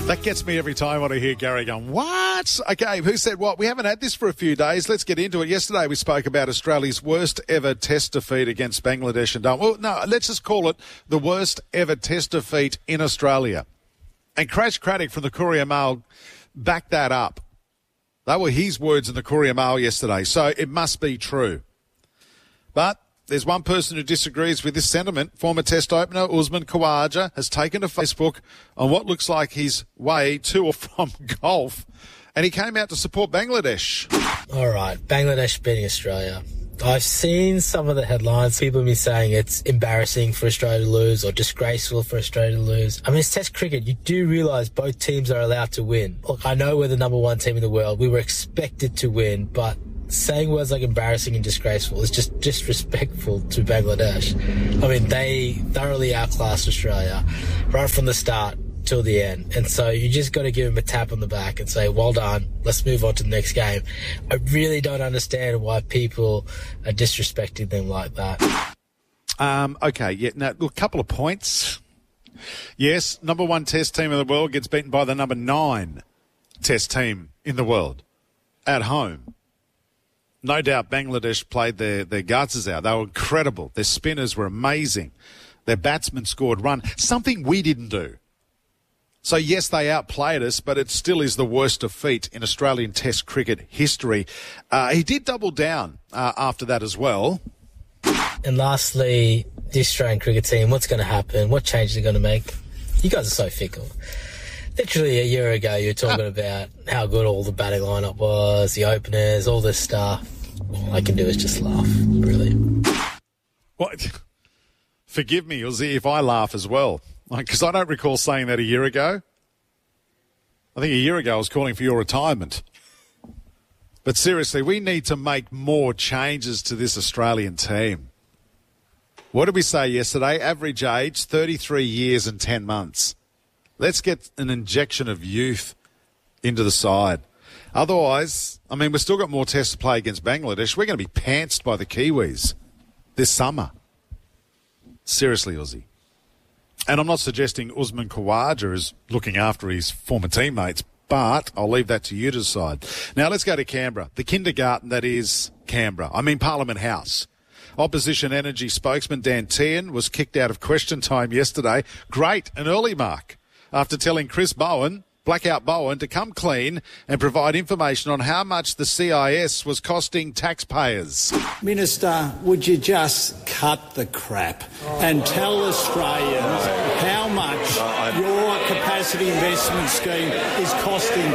That gets me every time when I hear Gary going, what? Okay, who said what? We haven't had this for a few days. Let's get into it. Yesterday we spoke about Australia's worst ever test defeat against Bangladesh and well, no, let's just call it the worst ever test defeat in Australia. And Crash Craddock from the Courier Mail backed that up. They were his words in the Courier Mail yesterday, so it must be true. But there's one person who disagrees with this sentiment. Former Test opener Usman Khawaja has taken to Facebook on what looks like his way to or from golf, and he came out to support Bangladesh. All right, Bangladesh beating Australia. I've seen some of the headlines. People have been saying it's embarrassing for Australia to lose or disgraceful for Australia to lose. I mean, it's Test cricket. You do realise both teams are allowed to win. Look, I know we're the number one team in the world. We were expected to win, but saying words like embarrassing and disgraceful is just disrespectful to Bangladesh. I mean, they thoroughly outclassed Australia right from the start till the end. And so you just got to give them a tap on the back and say, well done, let's move on to the next game. I really don't understand why people are disrespecting them like that. Okay, yeah, now, look, a couple of points. Yes, number one Test team in the world gets beaten by the number 9 Test team in the world at home. No doubt Bangladesh played their guts out. They were incredible. Their spinners were amazing. Their batsmen scored run, something we didn't do. So, yes, they outplayed us, but it still is the worst defeat in Australian Test cricket history. He did double down after that as well. And lastly, the Australian cricket team, what's going to happen? What changes are they going to make? You guys are so fickle. Literally a year ago, you were talking about how good all the batting lineup was, the openers, all this stuff. All I can do is just laugh, really. What? Forgive me, Uzi, if I laugh as well. Because I don't recall saying that a year ago. I think a year ago I was calling for your retirement. But seriously, we need to make more changes to this Australian team. What did we say yesterday? Average age, 33 years and 10 months. Let's get an injection of youth into the side. Otherwise, I mean, we've still got more tests to play against Bangladesh. We're going to be pantsed by the Kiwis this summer. Seriously, Aussie. And I'm not suggesting Usman Khawaja is looking after his former teammates, but I'll leave that to you to decide. Now, let's go to Canberra, the kindergarten that is Canberra. I mean, Parliament House. Opposition Energy spokesman Dan Tehan was kicked out of question time yesterday. Great, an early mark. After telling Chris Bowen, Blackout Bowen, to come clean and provide information on how much the CIS was costing taxpayers. Minister, would you just cut the crap and tell Australians how much your capacity investment scheme is costing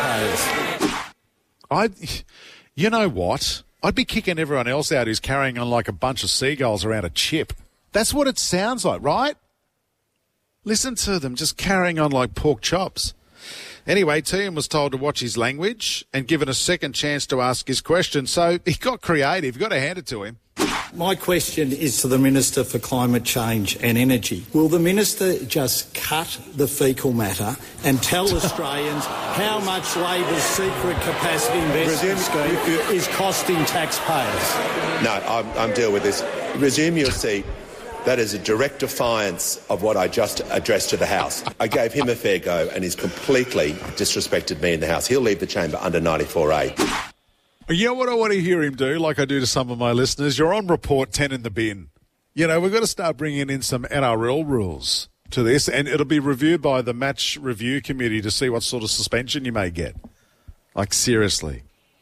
taxpayers? You know what? I'd be kicking everyone else out who's carrying on like a bunch of seagulls around a chip. That's what it sounds like, right? Listen to them just carrying on like pork chops. Anyway, Tehan was told to watch his language and given a second chance to ask his question. So he got creative. You've got to hand it to him. My question is to the Minister for Climate Change and Energy. Will the Minister just cut the faecal matter and tell Australians how much Labor's secret capacity investment scheme is costing taxpayers? No, I'm dealing with this. Resume your seat. That is a direct defiance of what I just addressed to the House. I gave him a fair go and he's completely disrespected me in the House. He'll leave the chamber under 94A. You know what I want to hear him do, like I do to some of my listeners? You're on report 10 in the bin. You know, we've got to start bringing in some NRL rules to this, and it'll be reviewed by the match review committee to see what sort of suspension you may get. Like, seriously.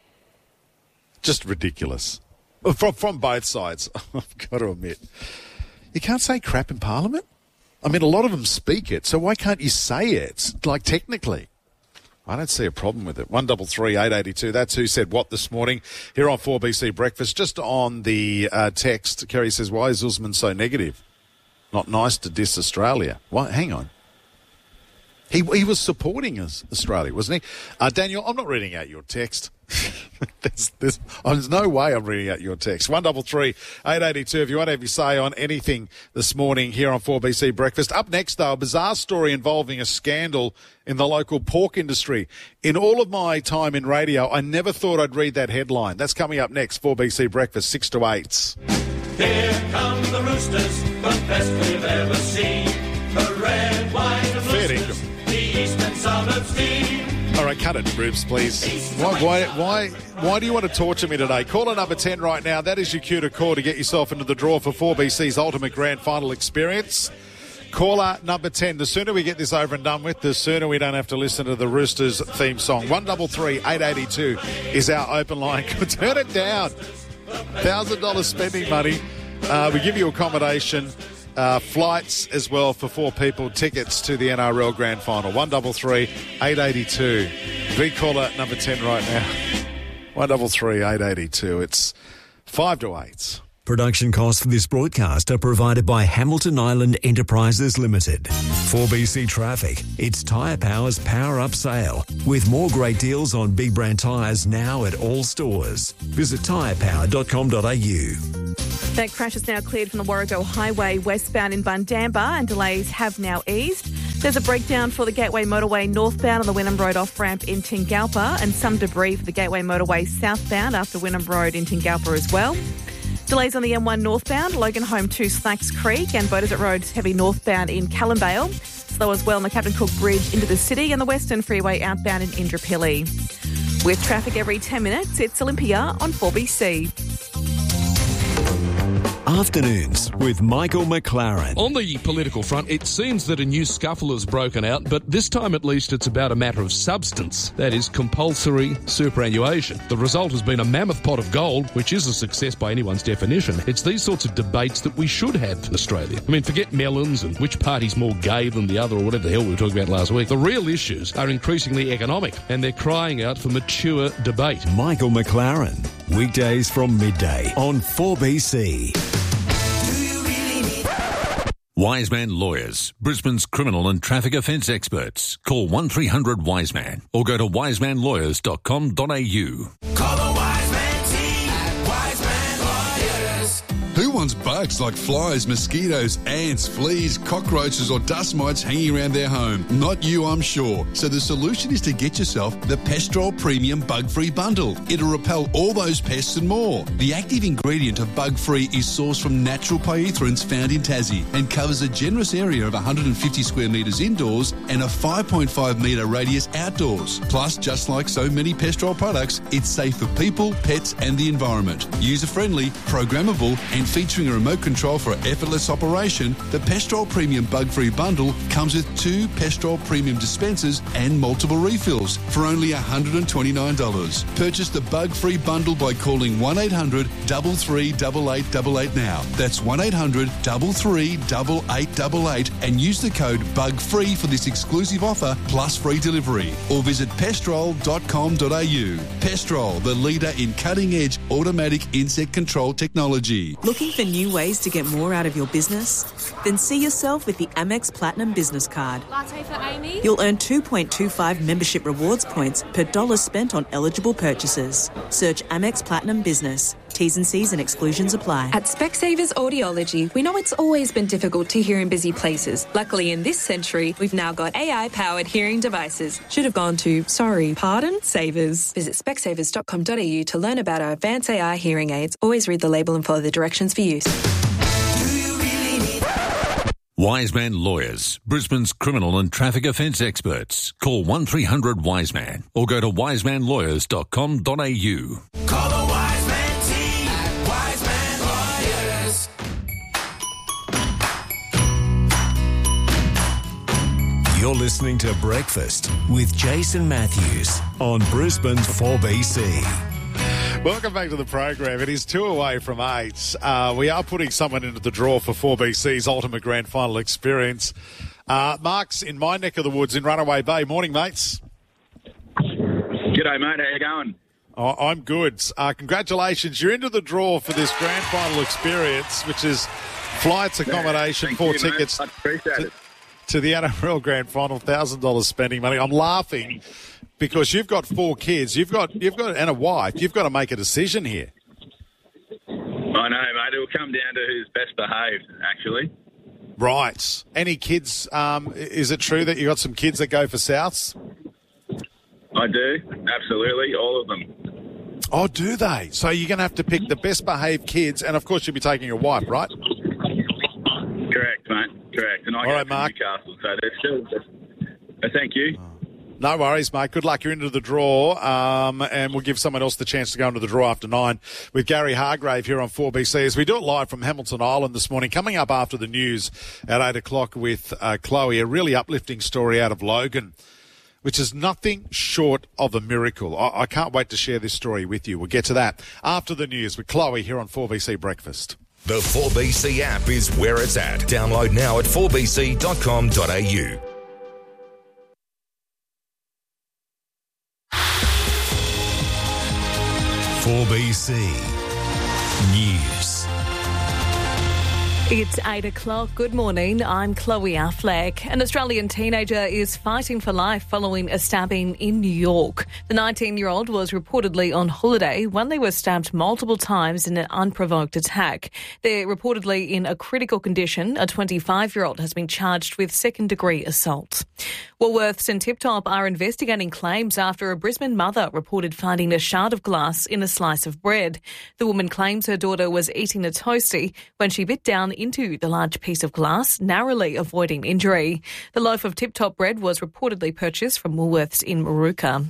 Just ridiculous. From both sides, I've got to admit. You can't say crap in Parliament? I mean, a lot of them speak it, so why can't you say it, like, technically? I don't see a problem with it. 133 882. That's who said what this morning here on 4BC Breakfast. Just on the text, Kerry says, why is Usman so negative? Not nice to diss Australia. What? Hang on. He was supporting us, Australia, wasn't he? Daniel, I'm not reading out your text. There's no way I'm reading out your text. 133 882 if you want to have your say on anything this morning here on 4BC Breakfast. Up next, though, a bizarre story involving a scandal in the local pork industry. In all of my time in radio, I never thought I'd read that headline. That's coming up next, 4BC Breakfast, 6 to 8. Here come the Roosters, the best we've ever seen. The red, white and Fair roosters, the east and south. Steve. All right, cut it, Rubes, please. Why do you want to torture me today? Caller number 10 right now. That is your cue to call to get yourself into the draw for 4BC's ultimate grand final experience. Caller number 10. The sooner we get this over and done with, the sooner we don't have to listen to the Roosters theme song. 133 882 is our open line. Turn it down. $1,000 spending money. We give you accommodation, flights as well for 4 people, tickets to the NRL Grand Final. 133 882. Big caller number 10 right now. 133 882. It's 5 to 8. Production costs for this broadcast are provided by Hamilton Island Enterprises Limited. 4BC Traffic, it's Tyre Power's Power Up Sale, with more great deals on big brand tyres now at all stores. Visit tyrepower.com.au. That crash is now cleared from the Warrego Highway westbound in Bundamba, and delays have now eased. There's a breakdown for the Gateway Motorway northbound on the Wynnum Road off-ramp in Tingalpa, and some debris for the Gateway Motorway southbound after Wynnum Road in Tingalpa as well. Delays on the M1 northbound, Logan Home to Slacks Creek, and Beaudesert Road heavy northbound in Callumvale. Slow as well on the Captain Cook Bridge into the city and the Western Freeway outbound in Indooroopilly. With traffic every 10 minutes, it's Olympia on 4BC. Afternoons with Michael McLaren. On the political front, it seems that a new scuffle has broken out, but this time at least it's about a matter of substance. That is compulsory superannuation. The result has been a mammoth pot of gold, which is a success by anyone's definition. It's these sorts of debates that we should have in Australia. I mean, forget melons and which party's more gay than the other or whatever the hell we were talking about last week. The real issues are increasingly economic, and they're crying out for mature debate. Michael McLaren, weekdays from midday on 4BC. Wiseman Lawyers, Brisbane's criminal and traffic offence experts. Call 1300-WISEMAN or go to wisemanlawyers.com.au. Call the Wiseman team at Wiseman Lawyers. Who wants bugs like flies, mosquitoes, ants, fleas, cockroaches or dust mites hanging around their home? Not you, I'm sure. So the solution is to get yourself the Pestrol Premium Bug-Free Bundle. It'll repel all those pests and more. The active ingredient of Bug-Free is sourced from natural pyrethroids found in Tassie and covers a generous area of 150 square metres indoors and a 5.5 metre radius outdoors. Plus, just like so many Pestrol products, it's safe for people, pets and the environment. User-friendly, programmable and featuring a remote control for effortless operation, the Pestrol Premium Bug-Free Bundle comes with 2 Pestrol Premium dispensers and multiple refills for only $129. Purchase the Bug-Free Bundle by calling 1-800-338888 now. That's 1-800-338888 and use the code BUGFREE for this exclusive offer plus free delivery. Or visit pestrol.com.au. Pestrol, the leader in cutting-edge automatic insect control technology. Looking for new ways to get more out of your business? Then see yourself with the Amex Platinum Business Card. Latte for Amy. You'll earn 2.25 membership rewards points per dollar spent on eligible purchases. Search Amex Platinum Business. T's and C's and exclusions apply. At Specsavers Audiology, we know it's always been difficult to hear in busy places. Luckily, in this century, we've now got AI-powered hearing devices. Should have gone to, sorry, pardon, Savers. Visit specsavers.com.au to learn about our advanced AI hearing aids. Always read the label and follow the directions for use. Wiseman Lawyers, Brisbane's criminal and traffic offence experts. Call 1300-WISEMAN or go to wisemanlawyers.com.au. Call the Wiseman team at Wiseman Lawyers. You're listening to Breakfast with Jason Matthews on Brisbane's 4BC. Welcome back to the program. It is 2 away from 8. We are putting someone into the draw for 4BC's ultimate grand final experience. Mark's in my neck of the woods in Runaway Bay. Morning, mates. G'day, mate. How you going? Oh, I'm good. Congratulations. You're into the draw for this grand final experience, which is flights, accommodation, 4 tickets I appreciate it. to the NRL grand final, $1,000 spending money. I'm laughing because you've got 4 kids, you've got and a wife. You've got to make a decision here. I know, mate. It'll come down to who's best behaved, actually. Right. Any kids? Is it true that you got some kids that go for Souths? I do, absolutely, all of them. Oh, do they? So you're going to have to pick the best behaved kids, and of course you'll be taking your wife, right? Correct, mate. Correct. And I all go right, to Mark. Newcastle, so they're still. Thank you. No worries, mate. Good luck. You're into the draw, and we'll give someone else the chance to go into the draw after 9 with Gary Hargrave here on 4BC as we do it live from Hamilton Island this morning. Coming up after the news at 8 o'clock with Chloe, a really uplifting story out of Logan, which is nothing short of a miracle. I can't wait to share this story with you. We'll get to that after the news with Chloe here on 4BC Breakfast. The 4BC app is where it's at. Download now at 4bc.com.au. BC News. It's 8 o'clock. Good morning. I'm Chloe Affleck. An Australian teenager is fighting for life following a stabbing in New York. The 19-year-old was reportedly on holiday when they were stabbed multiple times in an unprovoked attack. They're reportedly in a critical condition. A 25-year-old has been charged with second-degree assault. Woolworths and Tip Top are investigating claims after a Brisbane mother reported finding a shard of glass in a slice of bread. The woman claims her daughter was eating a toastie when she bit down into the large piece of glass, narrowly avoiding injury. The loaf of Tip Top bread was reportedly purchased from Woolworths in Moorooka.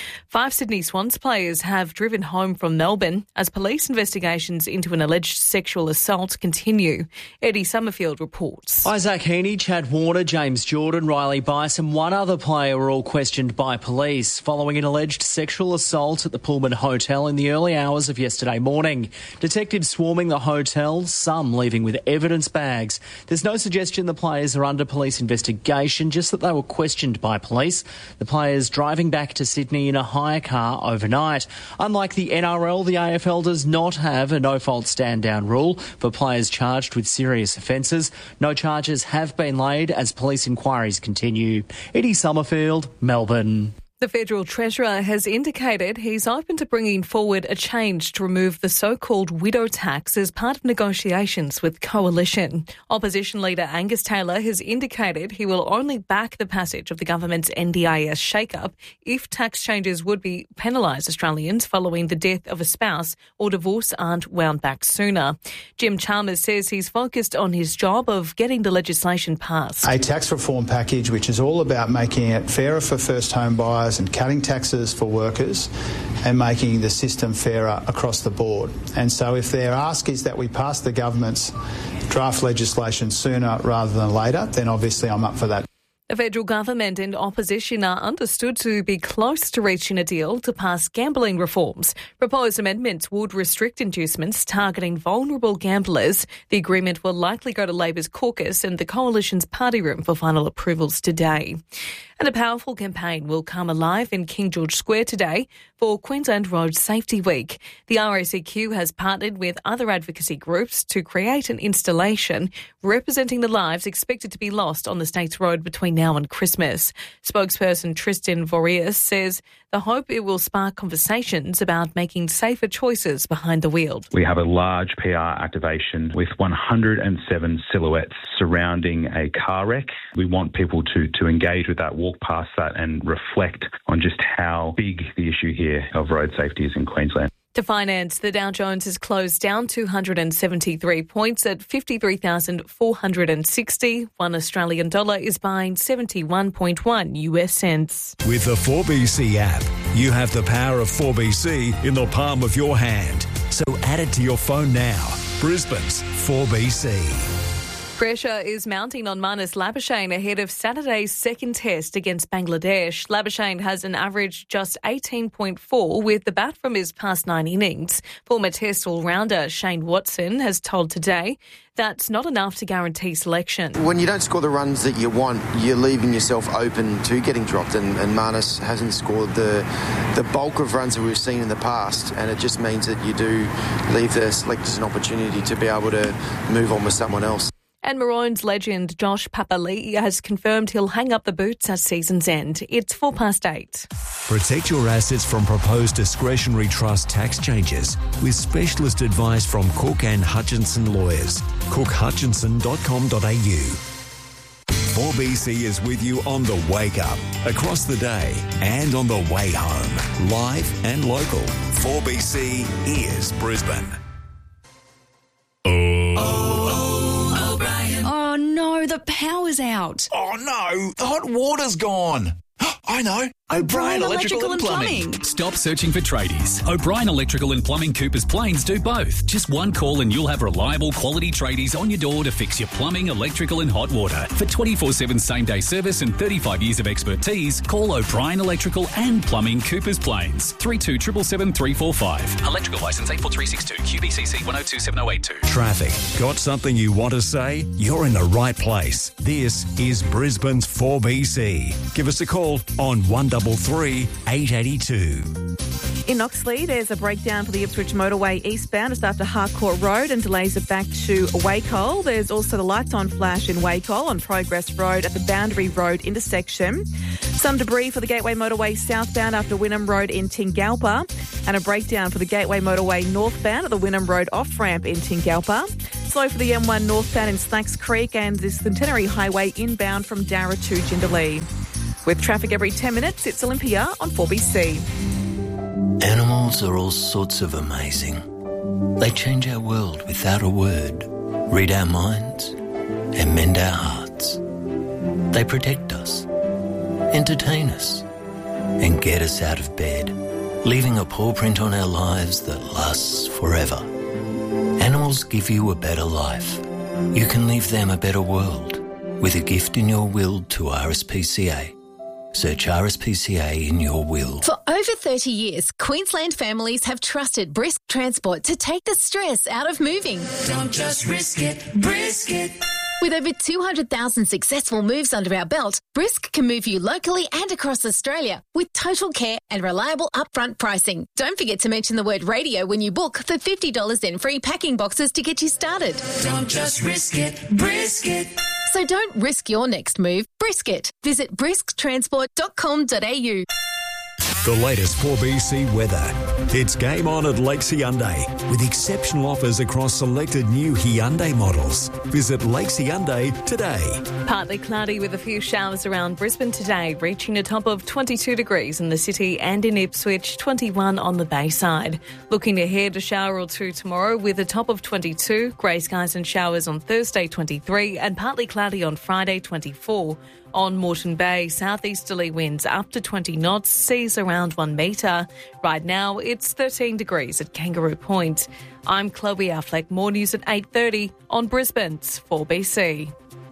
5 Sydney Swans players have driven home from Melbourne as police investigations into an alleged sexual assault continue. Eddie Summerfield reports. Isaac Heaney, Chad Warner, James Jordan, Riley Bice and one other player were all questioned by police following an alleged sexual assault at the Pullman Hotel in the early hours of yesterday morning. Detectives swarming the hotel, some leaving with evidence bags. There's no suggestion the players are under police investigation, just that they were questioned by police. The players driving back to Sydney in a hire car overnight. Unlike the NRL, the AFL does not have a no-fault stand-down rule for players charged with serious offences. No charges have been laid as police inquiries continue. Eddie Summerfield, Melbourne. The Federal Treasurer has indicated he's open to bringing forward a change to remove the so-called widow tax as part of negotiations with Coalition. Opposition leader Angus Taylor has indicated he will only back the passage of the government's NDIS shake-up if tax changes would be penalise Australians following the death of a spouse or divorce aren't wound back sooner. Jim Chalmers says he's focused on his job of getting the legislation passed. A tax reform package which is all about making it fairer for first home buyers and cutting taxes for workers and making the system fairer across the board. And so if their ask is that we pass the government's draft legislation sooner rather than later, then obviously I'm up for that. The federal government and opposition are understood to be close to reaching a deal to pass gambling reforms. Proposed amendments would restrict inducements targeting vulnerable gamblers. The agreement will likely go to Labor's caucus and the Coalition's party room for final approvals today. And a powerful campaign will come alive in King George Square today for Queensland Road Safety Week. The RACQ has partnered with other advocacy groups to create an installation representing the lives expected to be lost on the state's road between now and Christmas. Spokesperson Tristan Vorius says the hope it will spark conversations about making safer choices behind the wheel. We have a large PR activation with 107 silhouettes surrounding a car wreck. We want people to engage with that, walk past that and reflect on just how big the issue here of road safety is in Queensland. To finance, the Dow Jones has closed down 273 points at 53,460. 1 Australian dollar is buying 71.1 US cents. With the 4BC app, you have the power of 4BC in the palm of your hand. So add it to your phone now. Brisbane's 4BC. Pressure is mounting on Marnus Labuschagne ahead of Saturday's second test against Bangladesh. Labuschagne has an average just 18.4 with the bat from his past 9 innings. Former Test all-rounder Shane Watson has told Today that's not enough to guarantee selection. When you don't score the runs that you want, you're leaving yourself open to getting dropped, and Marnus hasn't scored the bulk of runs that we've seen in the past, and it just means that you do leave the selectors an opportunity to be able to move on with someone else. And Maroons legend Josh Papali'i has confirmed he'll hang up the boots at season's end. It's 8:04. Protect your assets from proposed discretionary trust tax changes with specialist advice from Cook and Hutchinson Lawyers. cookhutchinson.com.au. 4BC is with you on the wake up, across the day and on the way home. Live and local. 4BC is Brisbane. Oh no, the power's out. Oh no, the hot water's gone. I know. O'Brien Electrical and Plumbing. Stop searching for tradies. O'Brien Electrical and Plumbing Coopers Plains do both. Just one call and you'll have reliable quality tradies on your door to fix your plumbing, electrical and hot water. For 24/7 same-day service and 35 years of expertise, call O'Brien Electrical and Plumbing Coopers Plains. 3277 345. Electrical licence 84362 QBCC 1027082. Traffic. Got something you want to say? You're in the right place. This is Brisbane's 4BC. Give us a call on 133 882. In Oxley, there's a breakdown for the Ipswich motorway eastbound just after Harcourt Road and delays it back to Wacol. There's also the lights on flash in Wacol on Progress Road at the Boundary Road intersection. Some debris for the Gateway motorway southbound after Wynnum Road in Tingalpa, and a breakdown for the Gateway motorway northbound at the Wynnum Road off-ramp in Tingalpa. Slow for the M1 northbound in Slacks Creek and the Centenary Highway inbound from Darra to Jindalee. With traffic every 10 minutes, it's Olympia on 4BC. Animals are all sorts of amazing. They change our world without a word, read our minds, and mend our hearts. They protect us, entertain us, and get us out of bed, leaving a paw print on our lives that lasts forever. Animals give you a better life. You can leave them a better world with a gift in your will to RSPCA. Search RSPCA in your will. For over 30 years, Queensland families have trusted Brisk Transport to take the stress out of moving. Don't just risk it, brisk it. With over 200,000 successful moves under our belt, Brisk can move you locally and across Australia with total care and reliable upfront pricing. Don't forget to mention the word radio when you book for $50 in free packing boxes to get you started. Don't just risk it, brisk it. So don't risk your next move, brisk it. Visit brisktransport.com.au. The latest 4BC weather. It's game on at Lakes Hyundai with exceptional offers across selected new Hyundai models. Visit Lakes Hyundai today. Partly cloudy with a few showers around Brisbane today, reaching a top of 22 degrees in the city and in Ipswich, 21 on the Bayside. Looking ahead, a shower or two tomorrow with a top of 22, grey skies and showers on Thursday, 23, and partly cloudy on Friday, 24. On Moreton Bay, southeasterly winds up to 20 knots, seas around 1 metre. Right now, it's 13 degrees at Kangaroo Point. I'm Chloe Affleck. More news at 8:30 on Brisbane's 4BC.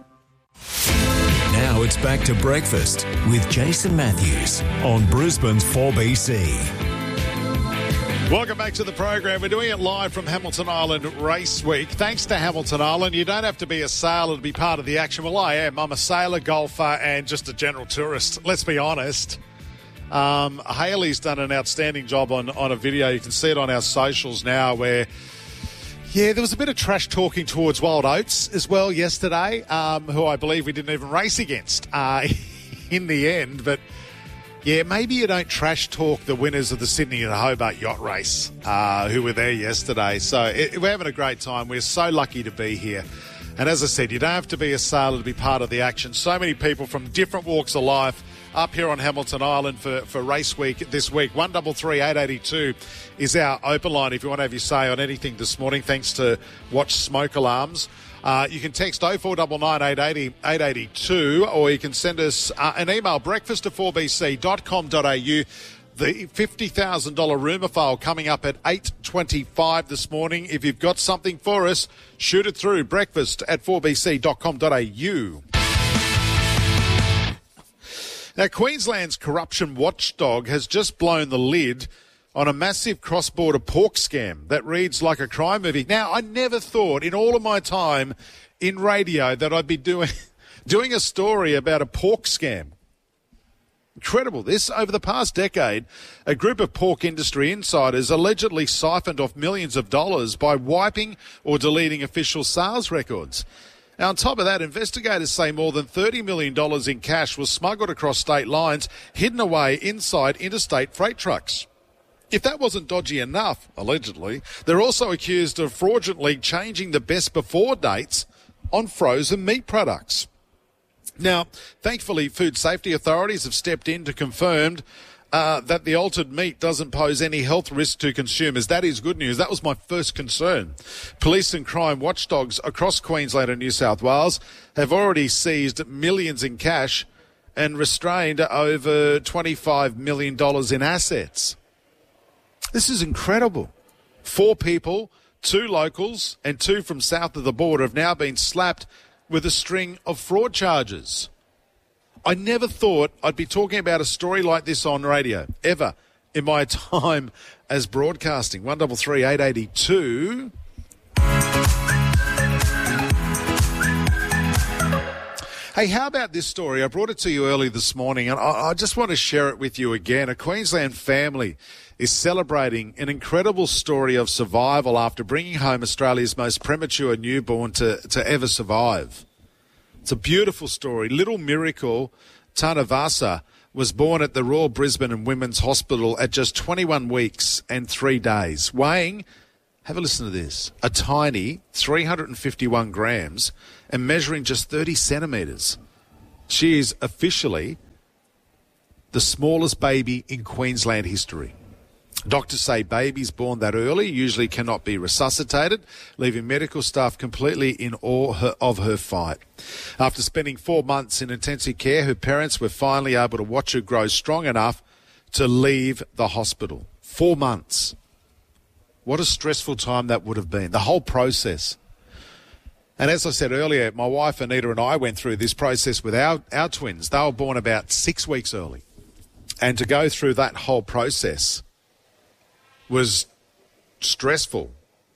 Now it's back to breakfast with Jason Matthews on Brisbane's 4BC. Welcome back to the program. We're doing it live from Hamilton Island Race Week. Thanks to Hamilton Island. You don't have to be a sailor to be part of the action. Well, I am. I'm a sailor, golfer, and just a general tourist. Let's be honest. Hayley's done an outstanding job on a video. You can see it on our socials now where, yeah, there was a bit of trash talking towards Wild Oats as well yesterday, who I believe we didn't even race against in the end. But yeah, maybe you don't trash talk the winners of the Sydney and Hobart yacht race who were there yesterday. So we're having a great time. We're so lucky to be here. And as I said, you don't have to be a sailor to be part of the action. So many people from different walks of life up here on Hamilton Island for Race Week this week. 133 882 is our open line if you want to have your say on anything this morning, thanks to Watch Smoke Alarms. You can text 0499 880 882 or you can send us an email, breakfast@4bc.com.au. The $50,000 rumour file coming up at 8:25 this morning. If you've got something for us, shoot it through, breakfast@4bc.com.au. Now, Queensland's corruption watchdog has just blown the lid on a massive cross-border pork scam that reads like a crime movie. Now, I never thought in all of my time in radio that I'd be doing a story about a pork scam. Incredible. This, over the past decade, a group of pork industry insiders allegedly siphoned off millions of dollars by wiping or deleting official sales records. Now, on top of that, investigators say more than $30 million in cash was smuggled across state lines, hidden away inside interstate freight trucks. If that wasn't dodgy enough, allegedly, they're also accused of fraudulently changing the best before dates on frozen meat products. Now, thankfully, food safety authorities have stepped in to confirm that the altered meat doesn't pose any health risk to consumers. That is good news. That was my first concern. Police and crime watchdogs across Queensland and New South Wales have already seized millions in cash and restrained over $25 million in assets. This is incredible. 4 people, 2 locals and 2 from south of the border have now been slapped with a string of fraud charges. I never thought I'd be talking about a story like this on radio, ever, in my time as broadcasting. 133 882. Hey, how about this story? I brought it to you early this morning, and I just want to share it with you again. A Queensland family is celebrating an incredible story of survival after bringing home Australia's most premature newborn to ever survive. It's a beautiful story. Little Miracle Tanavasa was born at the Royal Brisbane and Women's Hospital at just 21 weeks and 3 days, weighing, have a listen to this, a tiny 351 grams and measuring just 30 centimetres. She is officially the smallest baby in Queensland history. Doctors say babies born that early usually cannot be resuscitated, leaving medical staff completely in awe of her fight. After spending 4 months in intensive care, her parents were finally able to watch her grow strong enough to leave the hospital. 4 months. What a stressful time that would have been, the whole process. And as I said earlier, my wife Anita and I went through this process with our twins. They were born about 6 weeks early. And to go through that whole process was stressful.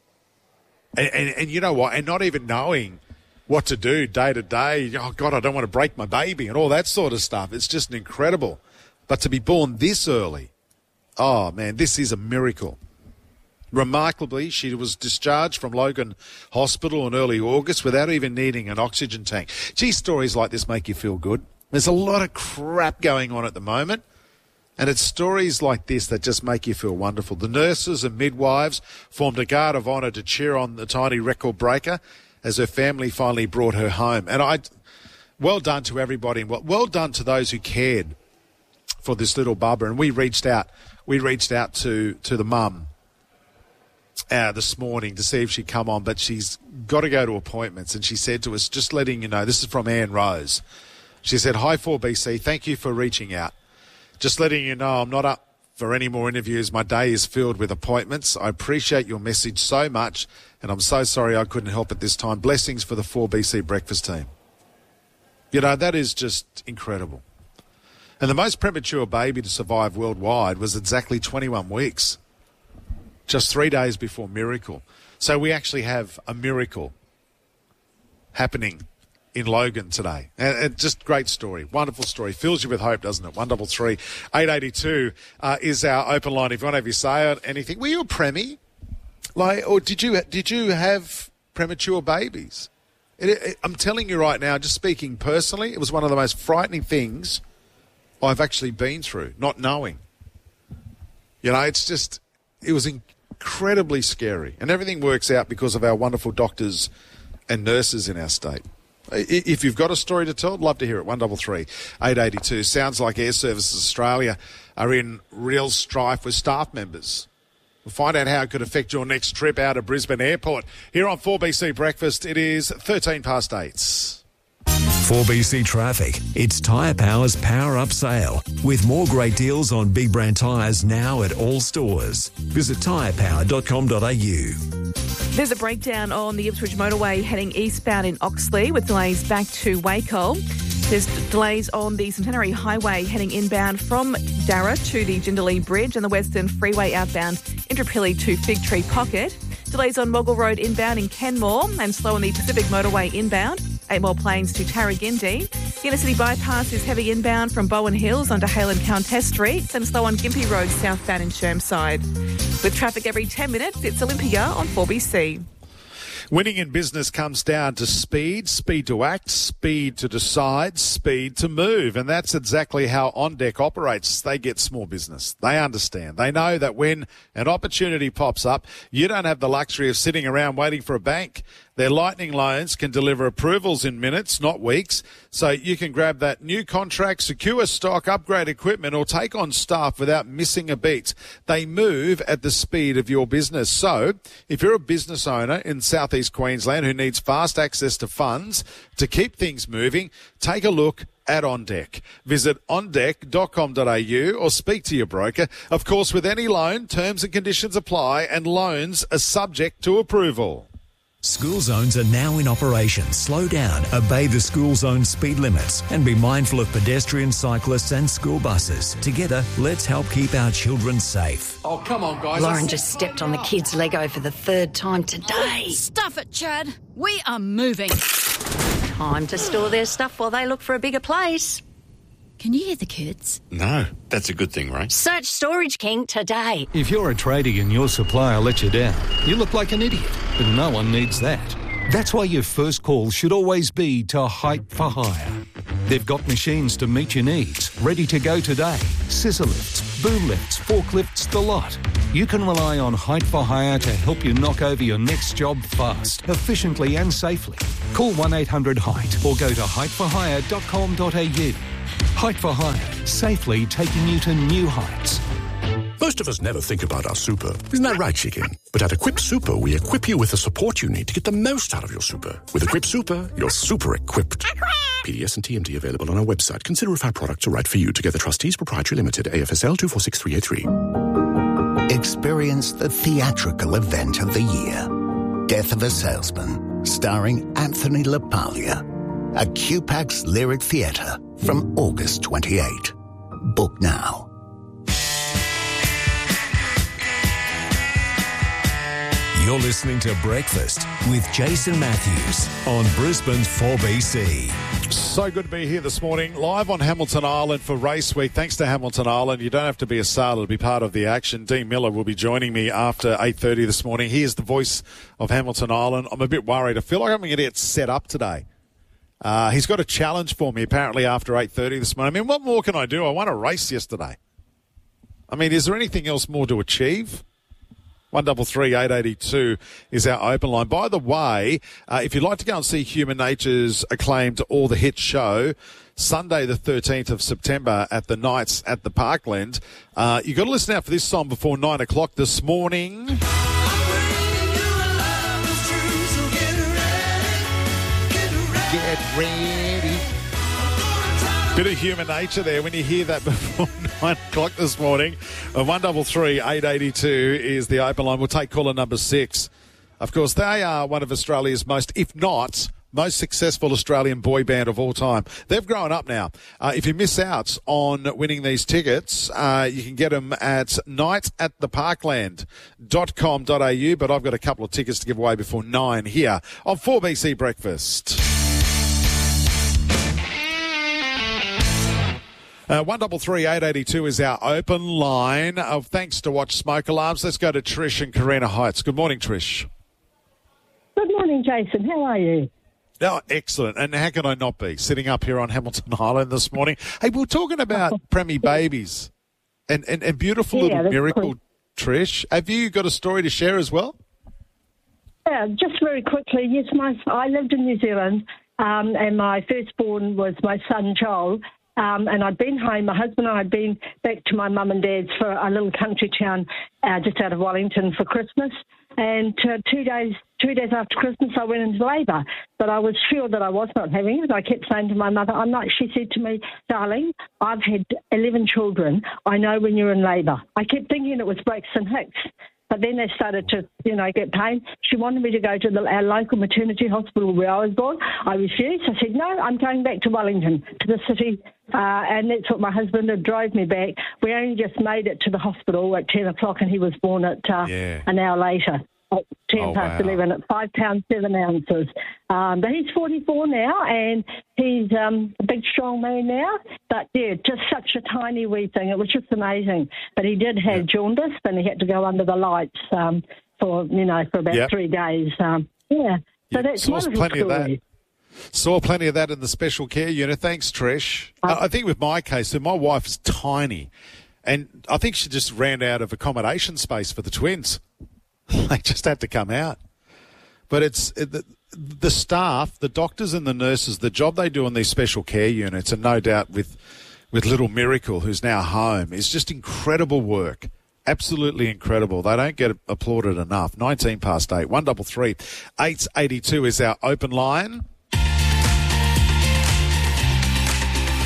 And you know what? And not even knowing what to do day to day. Oh, God, I don't want to break my baby and all that sort of stuff. It's just incredible. But to be born this early, oh, man, this is a miracle. Remarkably, she was discharged from Logan Hospital in early August without even needing an oxygen tank. Gee, stories like this make you feel good. There's a lot of crap going on at the moment, and it's stories like this that just make you feel wonderful. The nurses and midwives formed a guard of honour to cheer on the tiny record breaker as her family finally brought her home. And well done to everybody, and well done to those who cared for this little bubba. And we reached out to the mum this morning to see if she'd come on, but she's got to go to appointments. And she said to us, just letting you know, this is from Anne Rose. She said, "Hi 4BC, thank you for reaching out. Just letting you know I'm not up for any more interviews. My day is filled with appointments. I appreciate your message so much, and I'm so sorry I couldn't help at this time. Blessings for the 4BC breakfast team." You know, that is just incredible. And the most premature baby to survive worldwide was exactly 21 weeks. Just 3 days before Miracle. So we actually have a miracle happening in Logan today. And just great story. Wonderful story. Fills you with hope, doesn't it? 133 882 is our open line. If you want to have your say on anything. Were you a preemie? Or did you have premature babies? I'm telling you right now, just speaking personally, it was one of the most frightening things I've actually been through, not knowing. You know, it was incredibly scary. And everything works out because of our wonderful doctors and nurses in our state. If you've got a story to tell, I'd love to hear it. 133 882. Sounds like Air Services Australia are in real strife with staff members. We'll find out how it could affect your next trip out of Brisbane Airport. Here on 4BC Breakfast, it is 13 past 8. 4BC Traffic. It's Tyre Power's Power Up Sale, with more great deals on big brand tyres now at all stores. Visit tyrepower.com.au. There's a breakdown on the Ipswich motorway heading eastbound in Oxley with delays back to Waco. There's delays on the Centenary Highway heading inbound from Darra to the Jindalee Bridge and the Western Freeway outbound Indooroopilly to Fig Tree Pocket. Delays on Moggle Road inbound in Kenmore and slow on the Pacific Motorway inbound. 8 more Plains to Tarragindi. The Inner City Bypass is heavy inbound from Bowen Hills onto Hale and Countess Streets and slow on Gympie Road southbound in Chermside. With traffic every 10 minutes, it's Olympia on 4BC. Winning in business comes down to speed to act, speed to decide, speed to move. And that's exactly how OnDeck operates. They get small business. They understand. They know that when an opportunity pops up, you don't have the luxury of sitting around waiting for a bank. Their Lightning loans can deliver approvals in minutes, not weeks, so you can grab that new contract, secure stock, upgrade equipment, or take on staff without missing a beat. They move at the speed of your business. So if you're a business owner in southeast Queensland who needs fast access to funds to keep things moving, take a look at On Deck. Visit ondeck.com.au or speak to your broker. Of course, with any loan, terms and conditions apply and loans are subject to approval. School zones are now in operation. Slow down, obey the school zone speed limits and be mindful of pedestrians, cyclists and school buses. Together, let's help keep our children safe. Oh, come on, guys. Lauren just stepped on the kids' Lego for the third time today. Stuff it, Chad. We are moving. Time to store their stuff while they look for a bigger place. Can you hear the kids? No, that's a good thing, right? Search Storage King today. If you're a tradie and your supplier lets you down, you look like an idiot, but no one needs that. That's why your first call should always be to Hype for Hire. They've got machines to meet your needs, ready to go today. Scissor lifts, boom lifts, forklifts, the lot. You can rely on Hype for Hire to help you knock over your next job fast, efficiently and safely. Call 1-800-HEIGHT or go to hypeforhire.com.au. Hype for Hire, safely taking you to new heights. Most of us never think about our super. Isn't that right, chicken? But at Equip Super, we equip you with the support you need to get the most out of your super. With Equip Super, you're super equipped. PDS and TMD available on our website. Consider if our products are right for you. Together Trustees Proprietary Limited, AFSL 246383. Experience the theatrical event of the year. Death of a Salesman, starring Anthony LaPaglia. At QPAX Lyric Theatre from August 28. Book now. You're listening to Breakfast with Jason Matthews on Brisbane's 4BC. So good to be here this morning, live on Hamilton Island for Race Week. Thanks to Hamilton Island. You don't have to be a sailor to be part of the action. Dean Miller will be joining me after 8:30 this morning. He is the voice of Hamilton Island. I'm a bit worried. I feel like I'm going to get set up today. He's got a challenge for me, apparently, after 8:30 this morning. I mean, what more can I do? I won a race yesterday. I mean, is there anything else more to achieve? 133 882 is our open line. By the way, if you'd like to go and see Human Nature's acclaimed All the Hits show, Sunday the 13th of September at the Knights at the Parkland, you've got to listen out for this song before 9 o'clock this morning. Get ready. Bit of Human Nature there when you hear that before 9 o'clock this morning. 133 882 is the open line. We'll take caller number 6. Of course, they are one of Australia's most, if not most successful Australian boy band of all time. They've grown up now. If you miss out on winning these tickets, you can get them at nightattheparkland.com.au, but I've got a couple of tickets to give away before 9 here on 4BC Breakfast. 133 882 is our open line. Thanks to Watch Smoke Alarms. Let's go to Trish in Carina Heights. Good morning, Trish. Good morning, Jason. How are you? Oh, excellent. And how can I not be sitting up here on Hamilton Island this morning? Hey, we're talking about preemie babies and beautiful little miracle, cool. Trish. Have you got a story to share as well? Yeah, just very quickly. Yes, I lived in New Zealand, and my firstborn was my son, Joel. And I'd been home. My husband and I had been back to my mum and dad's for a little country town just out of Wellington for Christmas. And 2 days after Christmas, I went into labour. But I was sure that I was not having it. I kept saying to my mother, I'm not. She said to me, darling, I've had 11 children. I know when you're in labour. I kept thinking it was Braxton Hicks. But then they started to, get pain. She wanted me to go to our local maternity hospital where I was born. I refused. I said, no, I'm going back to Wellington, to the city. And that's what my husband had drove me back. We only just made it to the hospital at 10 o'clock and he was born at an hour later. At 10 past 11 at 5 pounds 7 ounces. But he's 44 now and he's a big strong man now. But yeah, just such a tiny wee thing. It was just amazing. But he did have jaundice and he had to go under the lights for about 3 days. So that's my little story. Saw plenty of that in the special care unit. Thanks, Trish. I think with my case, my wife is tiny and I think she just ran out of accommodation space for the twins. They just had to come out. But the staff, the doctors and the nurses, the job they do in these special care units, and no doubt with little Miracle, who's now home, is just incredible work. Absolutely incredible. They don't get applauded enough. 19 past 8. 133 882 is our open line.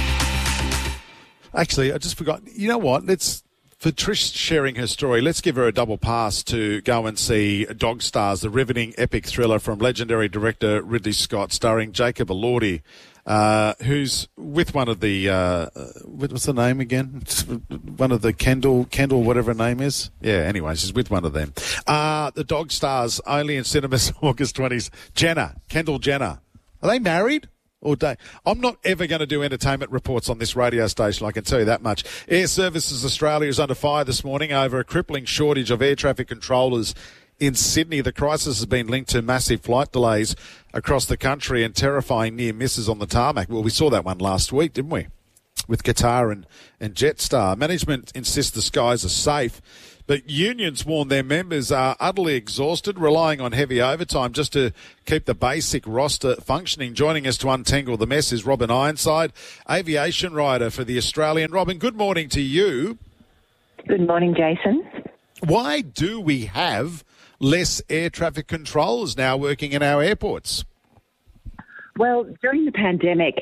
Actually, I just forgot. You know what? For Trish sharing her story, let's give her a double pass to go and see Dog Stars, the riveting epic thriller from legendary director Ridley Scott, starring Jacob Elordi, who's with one of the, what's the name again? One of the Kendall, whatever her name is. Yeah, anyway, she's with one of them. The Dog Stars, only in cinemas August 20s. Kendall Jenner. Are they married? All day. I'm not ever going to do entertainment reports on this radio station, I can tell you that much. Air Services Australia is under fire this morning over a crippling shortage of air traffic controllers in Sydney. The crisis has been linked to massive flight delays across the country and terrifying near misses on the tarmac. Well, we saw that one last week, didn't we? With Qatar and Jetstar. Management insists the skies are safe, but unions warn their members are utterly exhausted, relying on heavy overtime just to keep the basic roster functioning. Joining us to untangle the mess is Robin Ironside, aviation writer for The Australian. Robin, good morning to you. Good morning, Jason. Why do we have less air traffic controllers now working in our airports? Well, during the pandemic,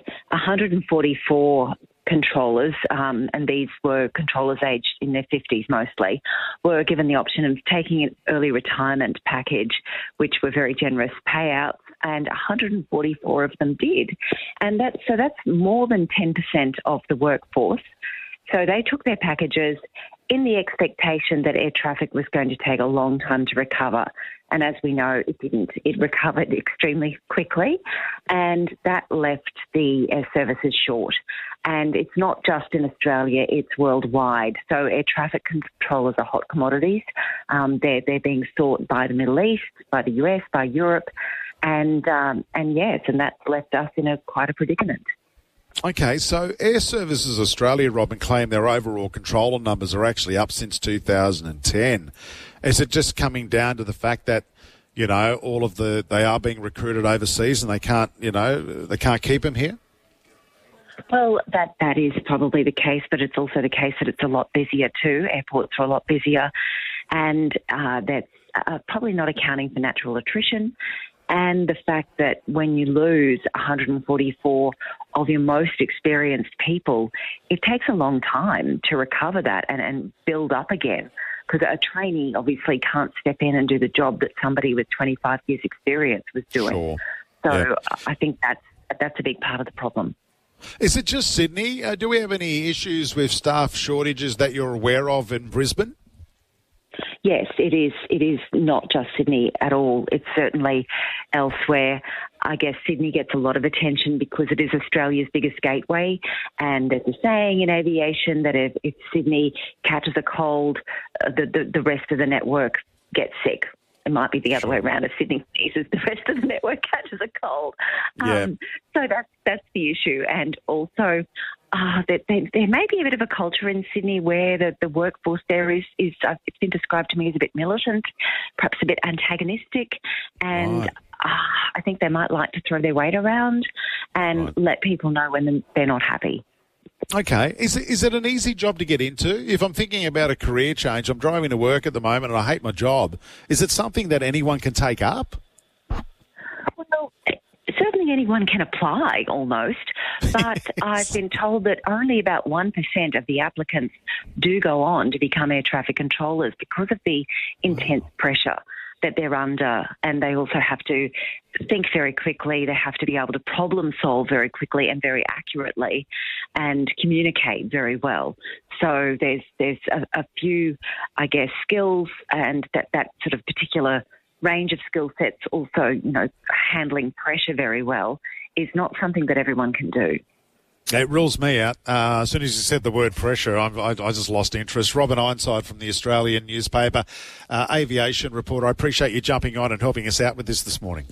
144 controllers, and these were controllers aged in their 50s mostly, were given the option of taking an early retirement package, which were very generous payouts, and 144 of them did. And that's more than 10% of the workforce. So they took their packages in the expectation that air traffic was going to take a long time to recover. And as we know, it didn't. It recovered extremely quickly, and that left the air services short. And it's not just in Australia, it's worldwide. So air traffic controllers are hot commodities. They're being sought by the Middle East, by the US, by Europe, and that's left us in quite a predicament. Okay, so Air Services Australia, Robin, claim their overall controller numbers are actually up since 2010. Is it just coming down to the fact that, they are being recruited overseas and they can't keep them here? Well, that is probably the case, but it's also the case that it's a lot busier too. Airports are a lot busier, and that's probably not accounting for natural attrition. And the fact that when you lose 144 of your most experienced people, it takes a long time to recover that and build up again. Because a trainee obviously can't step in and do the job that somebody with 25 years' experience was doing. Sure. So yeah. I think that's a big part of the problem. Is it just Sydney? Do we have any issues with staff shortages that you're aware of in Brisbane? Yes, it is. It is not just Sydney at all. It's certainly elsewhere. I guess Sydney gets a lot of attention because it is Australia's biggest gateway. And there's a saying in aviation that if Sydney catches a cold, the rest of the network gets sick. It might be the other way around. If Sydney sneezes, the rest of the network catches a cold. Yeah. So that's the issue. And also, there may be a bit of a culture in Sydney where the workforce there is it's been described to me as a bit militant, perhaps a bit antagonistic, and right. I think they might like to throw their weight around and let people know when they're not happy. Okay. Is it an easy job to get into? If I'm thinking about a career change, I'm driving to work at the moment and I hate my job. Is it something that anyone can take up? Well, certainly anyone can apply almost, but I've been told that only about 1% of the applicants do go on to become air traffic controllers because of the intense pressure that they're under, and they also have to think very quickly. They have to be able to problem solve very quickly and very accurately and communicate very well. So there's a few, I guess, skills, and that sort of particular range of skill sets also, handling pressure very well is not something that everyone can do. It rules me out. As soon as you said the word pressure, I just lost interest. Robin Ironside from the Australian newspaper, aviation reporter. I appreciate you jumping on and helping us out with this morning.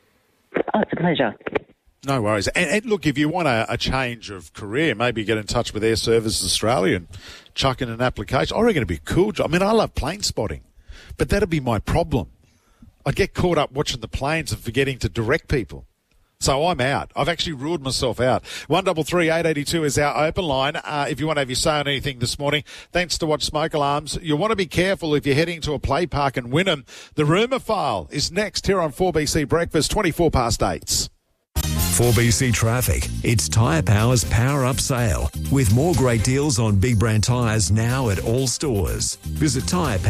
Oh, it's a pleasure. No worries. And look, if you want a change of career, maybe get in touch with Air Services Australia and chuck in an application. I reckon it'd be a cool job. I mean, I love plane spotting, but that'd be my problem. I'd get caught up watching the planes and forgetting to direct people. So I'm out. I've actually ruled myself out. 133 882 is our open line. If you want to have your say on anything this morning, thanks to Watch Smoke Alarms. You'll want to be careful if you're heading to a play park in Wynnum. The rumour file is next here on 4BC Breakfast, 24 past 8. For BC Traffic, it's Tyre Power's Power Up Sale, with more great deals on big brand tyres now at all stores. Visit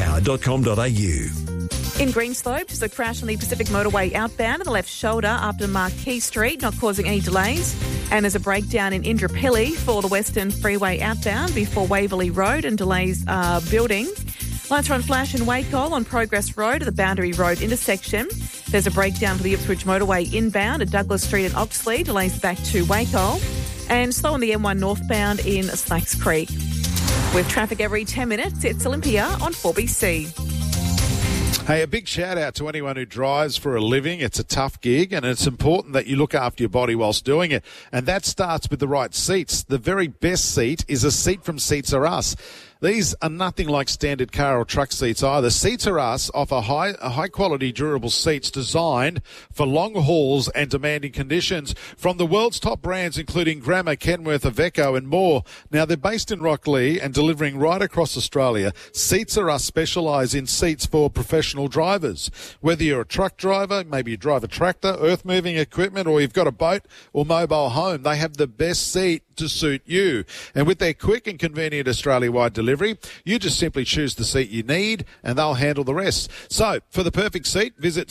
tyrepower.com.au. In Greenslopes, there's a crash on the Pacific Motorway outbound in the left shoulder after Marquee Street, not causing any delays. And there's a breakdown in Indooroopilly for the Western Freeway outbound before Waverley Road, and delays are building. Lights are on flash in Wacol on Progress Road at the Boundary Road intersection. There's a breakdown for the Ipswich Motorway inbound at Douglas Street and Oxley, delays back to Wacol. And slow on the M1 northbound in Slacks Creek. With traffic every 10 minutes, it's Olympia on 4BC. Hey, a big shout out to anyone who drives for a living. It's a tough gig, and it's important that you look after your body whilst doing it. And that starts with the right seats. The very best seat is a seat from Seats Are Us. These are nothing like standard car or truck seats either. Seats Are Us offer high quality durable seats designed for long hauls and demanding conditions from the world's top brands including Grammer, Kenworth, Iveco and more. Now they're based in Rocklea and delivering right across Australia. Seats Are Us specialise in seats for professional drivers. Whether you're a truck driver, maybe you drive a tractor, earth moving equipment, or you've got a boat or mobile home, they have the best seat to suit you. And with their quick and convenient Australia-wide delivery, you just simply choose the seat you need and they'll handle the rest. So, for the perfect seat, visit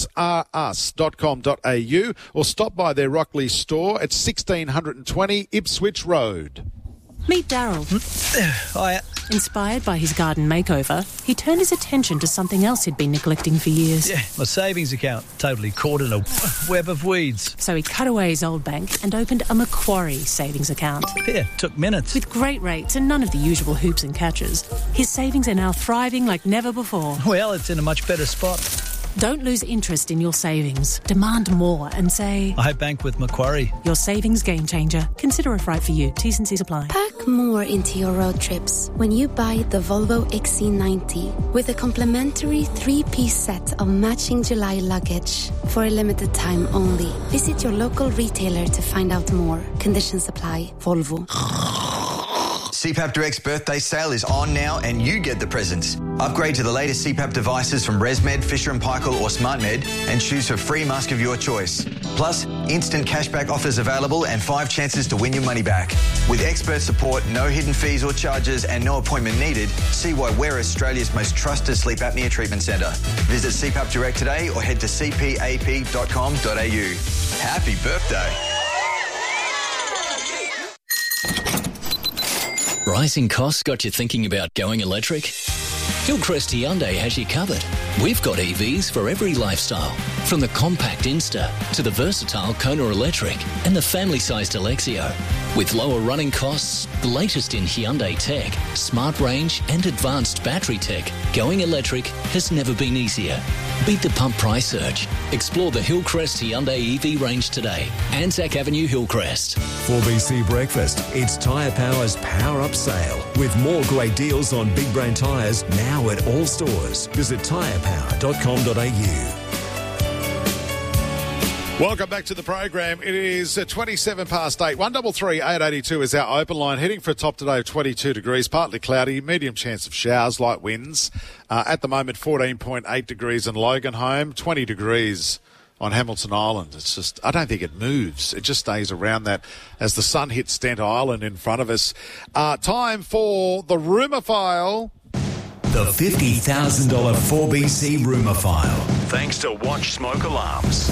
seatsarus.com.au or stop by their Rocklea store at 1620 Ipswich Road. Meet Daryl. Hiya. Inspired by his garden makeover, he turned his attention to something else he'd been neglecting for years. Yeah, my savings account. Totally caught in a web of weeds. So he cut away his old bank and opened a Macquarie savings account. Yeah, took minutes. With great rates and none of the usual hoops and catches, his savings are now thriving like never before. Well, it's in a much better spot. Don't lose interest in your savings. Demand more and say, I bank with Macquarie. Your savings game changer. Consider if right for you. T's and C's apply. Pack more into your road trips when you buy the Volvo XC90 with a complimentary 3-piece set of matching July luggage for a limited time only. Visit your local retailer to find out more. Conditions apply. Volvo. CPAP Direct's birthday sale is on now and you get the presents. Upgrade to the latest CPAP devices from ResMed, Fisher & Paykel or SmartMed and choose for free mask of your choice. Plus, instant cashback offers available and 5 chances to win your money back. With expert support, no hidden fees or charges and no appointment needed, see why we're Australia's most trusted sleep apnea treatment centre. Visit CPAP Direct today or head to cpap.com.au. Happy birthday. Rising costs got you thinking about going electric? Hillcrest Hyundai has you covered. We've got EVs for every lifestyle, from the compact Insta to the versatile Kona Electric and the family-sized Alexio. With lower running costs, the latest in Hyundai tech, smart range and advanced battery tech, going electric has never been easier. Beat the pump price surge. Explore the Hillcrest Hyundai EV range today. Anzac Avenue, Hillcrest. For BC Breakfast, it's Tyre Power's Power Up Sale, with more great deals on big brand tyres now at all stores. Visit tyrepower.com.au. Welcome back to the program. It is 27 past 8. 133 882 is our open line. Heading for a top today of 22 degrees, partly cloudy, medium chance of showers, light winds. At the moment, 14.8 degrees in Loganholme, 20 degrees on Hamilton Island. It's just, I don't think it moves. It just stays around that as the sun hits Stent Island in front of us. Time for the rumour file. The $50,000 4BC rumour file. Thanks to Watch Smoke Alarms.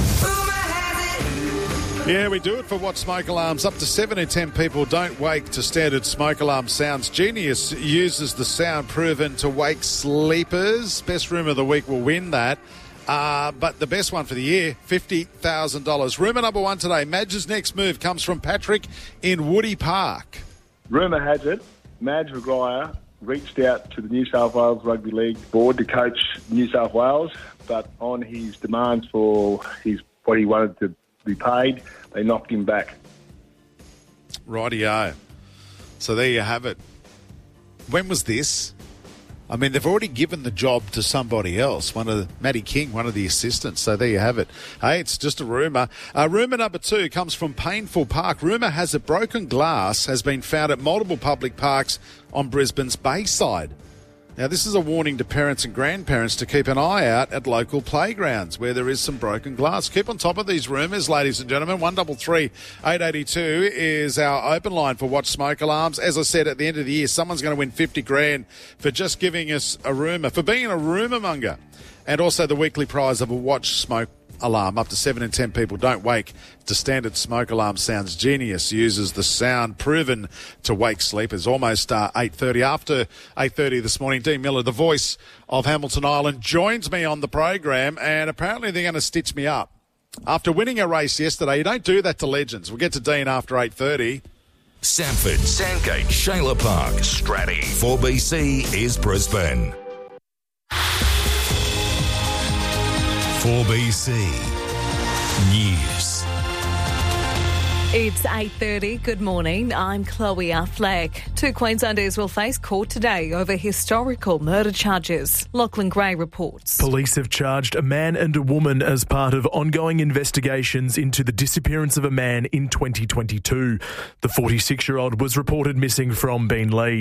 Yeah, we do it for Watch Smoke Alarms. Up to 7 in 10 people don't wake to standard smoke alarm sounds. Genius uses the sound proven to wake sleepers. Best rumour of the week will win that. But the best one for the year, $50,000. Rumour number 1 today. Madge's next move comes from Patrick in Woody Park. Rumour has it, Madge Maguire reached out to the New South Wales Rugby League board to coach New South Wales, but on his demands for what he wanted to be paid, they knocked him back. Rightio. So there you have it. When was this? I mean, they've already given the job to somebody else, Matty King, one of the assistants. So there you have it. Hey, it's just a rumour. Rumour number 2 comes from Painful Park. Rumour has it broken glass has been found at multiple public parks on Brisbane's Bayside. Now, this is a warning to parents and grandparents to keep an eye out at local playgrounds where there is some broken glass. Keep on top of these rumours, ladies and gentlemen. 133 882 is our open line for Watch Smoke Alarms. As I said, at the end of the year, someone's going to win $50,000 for just giving us a rumour, for being a rumour monger. And also the weekly prize of a Watch Smoke Alarm. Up to 7 in 10 people don't wake to standard smoke alarm sounds. Genius uses the sound proven to wake sleepers. Almost 8:30. After 8:30 this morning, Dean Miller, the voice of Hamilton Island, joins me on the program, and apparently they're going to stitch me up. After winning a race yesterday, you don't do that to legends. We'll get to Dean after 8:30. Sanford, Sandgate, Shayla Park, Stratty. 4BC is Brisbane. 4BC News. It's 8:30. Good morning. I'm Chloe Affleck. 2 Queenslanders will face court today over historical murder charges. Lachlan Gray reports. Police have charged a man and a woman as part of ongoing investigations into the disappearance of a man in 2022. The 46-year-old was reported missing from Beenleigh.